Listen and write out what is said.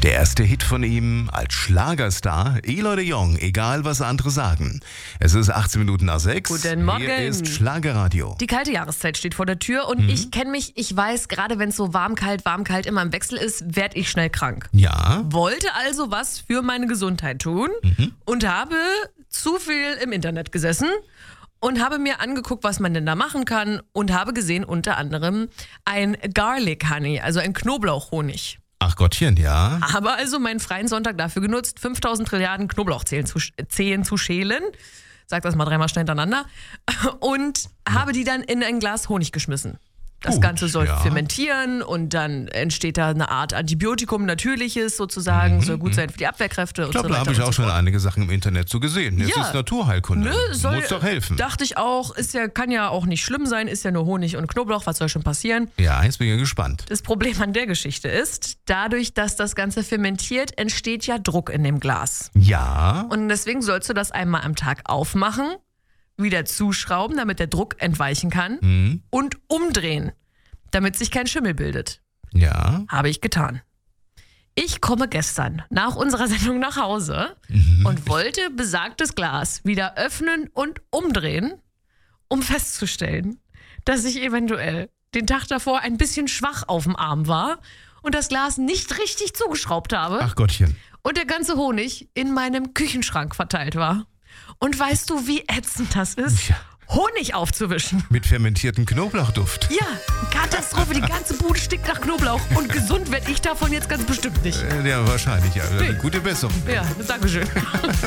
Der erste Hit von ihm als Schlagerstar, Eloy de Jong, egal was andere sagen. Es ist 18 Minuten nach 6. Guten Morgen. Hier ist Schlagerradio. Die kalte Jahreszeit steht vor der Tür und ich kenne mich, ich weiß, gerade wenn es so warm, kalt immer im Wechsel ist, werde ich schnell krank. Ja. Wollte also was für meine Gesundheit tun und habe zu viel im Internet gesessen und habe mir angeguckt, was man denn da machen kann und habe gesehen unter anderem ein Garlic Honey, also ein Knoblauchhonig. Ach Gottchen, ja. Habe also meinen freien Sonntag dafür genutzt, 5000 Trilliarden Knoblauchzehen zu schälen. Sag das mal dreimal schnell hintereinander. Und habe die dann in ein Glas Honig geschmissen. Das Gut, Ganze soll ja. fermentieren und dann entsteht da eine Art Antibiotikum, natürliches sozusagen, soll gut sein für die Abwehrkräfte und Ich glaube, so da weiter. habe ich und auch so schon fort. einige Sachen im Internet so gesehen. Es Ja. ist Naturheilkunde. Muss doch helfen. Dachte ich auch, kann ja auch nicht schlimm sein, ist ja nur Honig und Knoblauch, was soll schon passieren? Ja, jetzt bin ich gespannt. Das Problem an der Geschichte ist, dadurch, dass das Ganze fermentiert, entsteht ja Druck in dem Glas. Ja. Und deswegen sollst du das einmal am Tag aufmachen, wieder zuschrauben, damit der Druck entweichen kann und umdrehen, damit sich kein Schimmel bildet. Ja. Habe ich getan. Ich komme gestern nach unserer Sendung nach Hause und wollte besagtes Glas wieder öffnen und umdrehen, um festzustellen, dass ich eventuell den Tag davor ein bisschen schwach auf dem Arm war und das Glas nicht richtig zugeschraubt habe Ach Gottchen. und der ganze Honig in meinem Küchenschrank verteilt war. Und weißt du, wie ätzend das ist? Ja. Honig aufzuwischen. Mit fermentiertem Knoblauchduft. Ja, Katastrophe, die ganze Bude stinkt nach Knoblauch und gesund werde ich davon jetzt ganz bestimmt nicht. Ja, wahrscheinlich. Ja. Nee. Gute Besserung. Ja, danke schön.